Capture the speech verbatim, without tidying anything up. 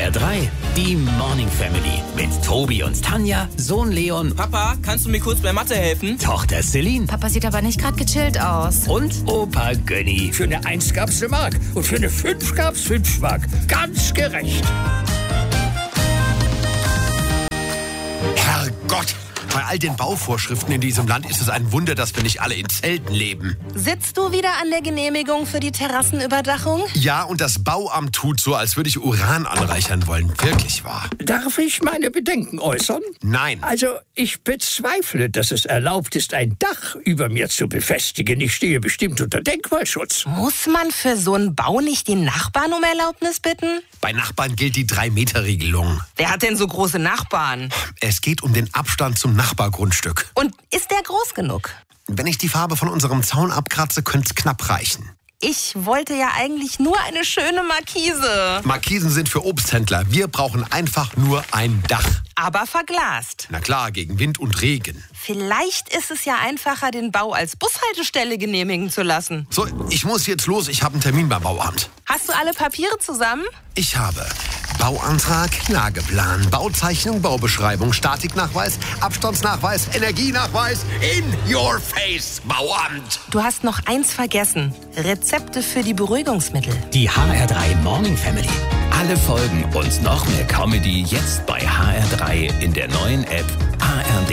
R drei, die Morning Family mit Tobi und Tanja, Sohn Leon, Papa, kannst du mir kurz bei Mathe helfen? Tochter Celine Papa sieht aber nicht gerade gechillt aus. und Opa Gönni. Für eine Eins gab's eine Mark und für eine Fünf gab's fünf Mark. Ganz gerecht. Herrgott! Bei all den Bauvorschriften in diesem Land ist es ein Wunder, dass wir nicht alle in Zelten leben. Sitzt du wieder an der Genehmigung für die Terrassenüberdachung? Ja, und das Bauamt tut so, als würde ich Uran anreichern wollen. Wirklich wahr. Darf ich meine Bedenken äußern? Nein. Also, ich bezweifle, dass es erlaubt ist, ein Dach über mir zu befestigen. Ich stehe bestimmt unter Denkmalschutz. Muss man für so einen Bau nicht die Nachbarn um Erlaubnis bitten? Bei Nachbarn gilt die drei-Meter-Regelung. Wer hat denn so große Nachbarn? Es geht um den Abstand zum Nachbargrundstück. Und ist der groß genug? Wenn ich die Farbe von unserem Zaun abkratze, könnte es knapp reichen. Ich wollte ja eigentlich nur eine schöne Markise. Markisen sind für Obsthändler. Wir brauchen einfach nur ein Dach. Aber verglast. Na klar, gegen Wind und Regen. Vielleicht ist es ja einfacher, den Bau als Bushaltestelle genehmigen zu lassen. So, ich muss jetzt los. Ich habe einen Termin beim Bauamt. Hast du alle Papiere zusammen? Ich habe Bauantrag, Lageplan, Bauzeichnung, Baubeschreibung, Statiknachweis, Abstandsnachweis, Energienachweis. In your face, Bauamt! Du hast noch eins vergessen. Rezepte für die Beruhigungsmittel. Die H R drei Morning Family. Alle Folgen und noch mehr Comedy jetzt bei H R drei in der neuen App H R D.